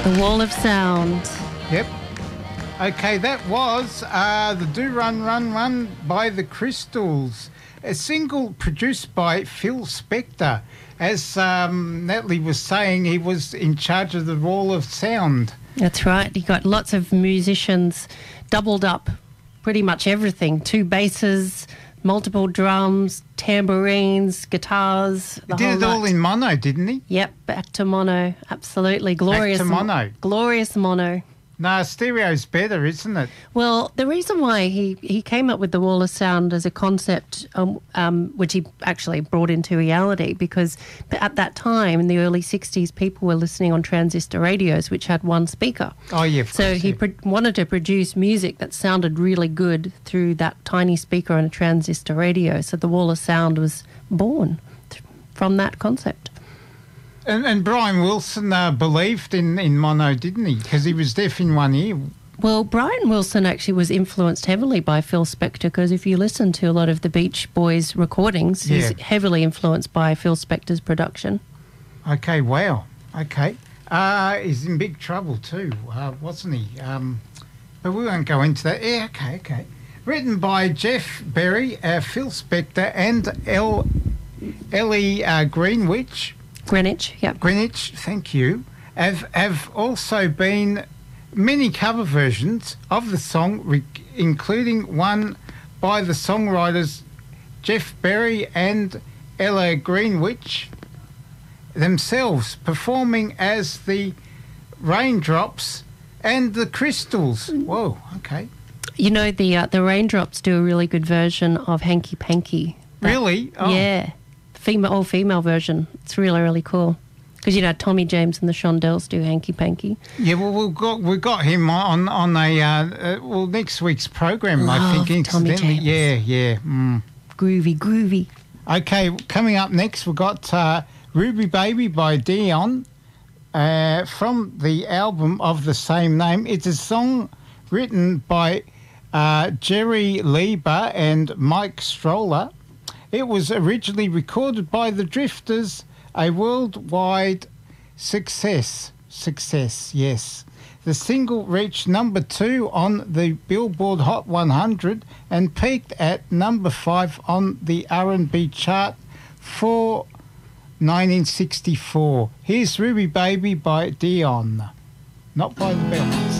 The Wall of Sound. Yep. Okay, that was the Do Run Run Run by the Crystals, a single produced by Phil Spector. As Natalie was saying, he was in charge of the Wall of Sound. That's right. He got lots of musicians, doubled up pretty much everything. 2 basses, multiple drums, tambourines, guitars. He did it all in mono, didn't he? Yep, back to mono. Absolutely. Glorious. Back to mono. Glorious mono. No, stereo's better, isn't it? Well, the reason why he came up with the Wall of Sound as a concept, which he actually brought into reality, because at that time, in the early 60s, people were listening on transistor radios, which had 1 speaker. Oh, yeah. So he wanted to produce music that sounded really good through that tiny speaker on a transistor radio. So the Wall of Sound was born from that concept. And Brian Wilson believed in mono, didn't he? Because he was deaf in 1 ear. Well, Brian Wilson actually was influenced heavily by Phil Spector, because if you listen to a lot of the Beach Boys recordings, he's heavily influenced by Phil Spector's production. Okay, wow. Okay. He's in big trouble too, wasn't he? But we won't go into that. Yeah, okay. Written by Jeff Berry, Phil Spector and Ellie Greenwich. Greenwich, yeah. Greenwich, thank you. Have also been many cover versions of the song, including one by the songwriters Jeff Berry and Ella Greenwich themselves, performing as the Raindrops and the Crystals. Whoa, okay. You know, the Raindrops do a really good version of Hanky Panky. Really? Oh. Yeah. All-female version. It's really, really cool. Because, you know, Tommy James and the Shondells do Hanky Panky. Yeah, well, we got him on a next week's program, I think, incidentally. Tommy James. Yeah. Groovy. Okay, coming up next, we've got Ruby Baby by Dion from the album of the same name. It's a song written by Jerry Lieber and Mike Stroller. It was originally recorded by the Drifters, a worldwide success, yes. The single reached number 2 on the Billboard Hot 100 and peaked at number 5 on the R&B chart for 1964. Here's Ruby Baby by Dion, not by the Bells.